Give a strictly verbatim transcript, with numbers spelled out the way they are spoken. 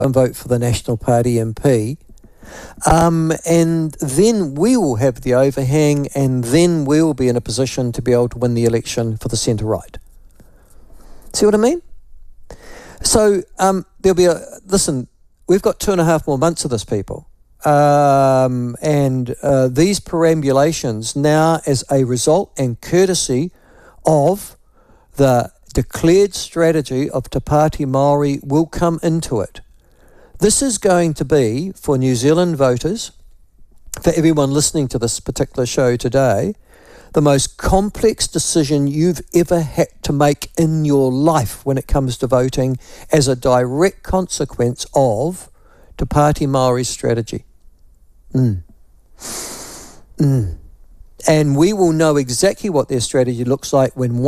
and vote for the National Party M P. Um, and then we will have the overhang, and then we'll be in a position to be able to win the election for the centre-right. See what I mean? So um, there'll be a... Listen, we've got two and a half more months of this, people. Um, and uh, these perambulations now, as a result and courtesy of the declared strategy of Te Pāti Māori, will come into it. This is going to be, for New Zealand voters, for everyone listening to this particular show today, the most complex decision you've ever had to make in your life when it comes to voting, as a direct consequence of Te Pāti Māori's strategy. Mm. Mm. And we will know exactly what their strategy looks like when